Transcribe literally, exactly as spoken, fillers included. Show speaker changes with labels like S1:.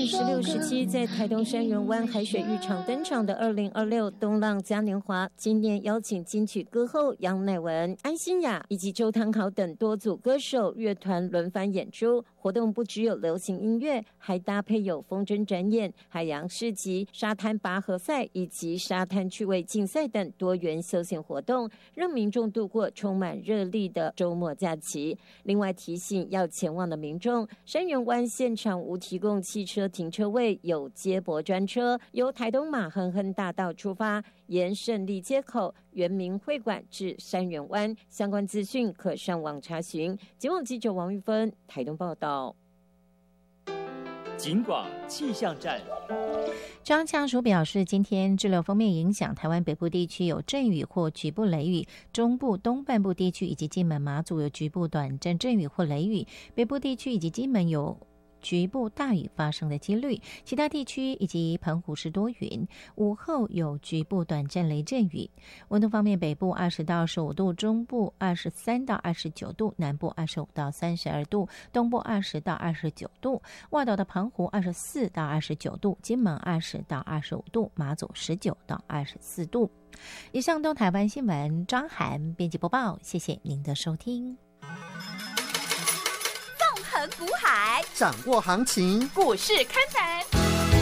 S1: 年十六、十七在台东山园湾海水浴场登场的二零二六东浪嘉年华，今年邀请金曲歌后杨乃文、安心亚以及周汤豪等多组歌手乐团轮番演出。活动不只有流行音乐，还搭配有风筝展演、海洋市集、沙滩拔河赛以及沙滩趣味竞赛等多元休闲活动，让民众度过充满热力的周末假期。另外提醒要前往的民众，山园湾现场无提供汽车停车位，有接驳专车由台东马亨亨大道出发，沿胜利街口、原民会馆至山园湾。相关资讯可上网查询。节目记者王玉芬台东报道。
S2: 警广气象站。
S3: 中央气象署表示，今天滞留锋面影响台湾北部地区有阵雨或局部雷雨，中部东半部地区以及金门马祖有局部短暂阵雨或雷雨，北部地区以及金门有局部大雨发生的几率，其他地区以及澎湖是多云，午后有局部短暂雷阵雨。温度方面，北部二十到二十五度，中部二十三到二十九度，南部二十五到三十二度，东部二十到二十九度，外岛的澎湖二十四到二十九度，金门二十到二十五度，马祖十九到二十四度。以上东台湾新闻，张涵编辑播报，谢谢您的收听。
S4: 股海，
S5: 掌握行情，
S4: 股市看盘。